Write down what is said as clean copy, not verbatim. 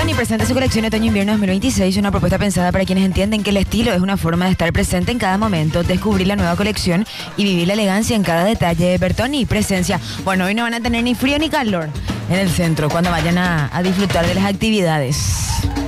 Bertoni presenta su colección Otoño-Invierno 2026, una propuesta pensada para quienes entienden que el estilo es una forma de estar presente en cada momento, descubrir la nueva colección y vivir la elegancia en cada detalle. Bertoni, presencia. Bueno, hoy no van a tener ni frío ni calor en el centro cuando vayan a disfrutar de las actividades.